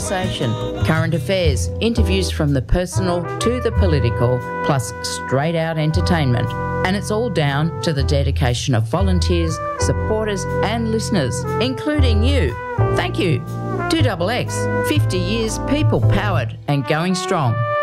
conversation, current affairs, interviews from the personal to the political, plus straight out entertainment. And it's all down to the dedication of volunteers, supporters and listeners, including you. Thank you. 2XX, 50 years people-powered and going strong.